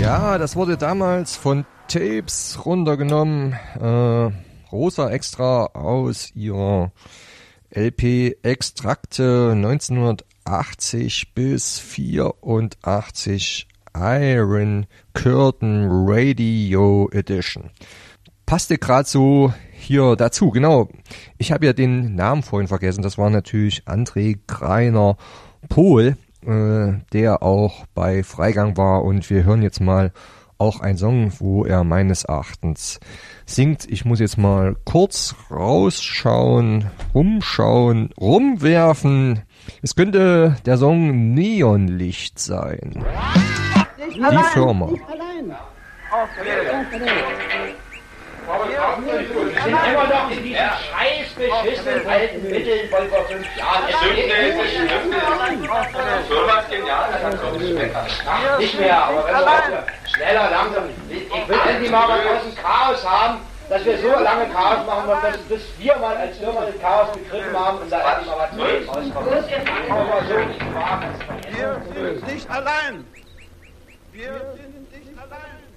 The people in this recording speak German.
Ja, das wurde damals von Tapes runtergenommen. Rosa Extra aus ihrer LP Extrakte 1980 bis 84 Iron Curtain Radio Edition. Passte gerade so hier dazu, genau. Ich habe ja den Namen vorhin vergessen. Das war natürlich André Greiner Pohl, der auch bei Freigang war, und wir hören jetzt mal auch einen Song, wo er meines Erachtens singt. Ich muss jetzt mal kurz rausschauen, rumschauen, rumwerfen. Es könnte der Song Neonlicht sein. Nicht Die allein, Firma. Nicht allein. Wir sind immer noch in diesen scheiß beschissenen alten Mitteln von vor 5 Jahren. So was genial, das kommt nicht weg. Ach, nicht mehr, aber wenn wir schneller, langsam. Ich will endlich mal was aus dem Chaos haben, dass wir so lange Chaos machen, bis wir mal als Firma das Chaos begriffen haben und da endlich mal was Neues rauskommt. Wir sind nicht allein. Wir sind nicht allein.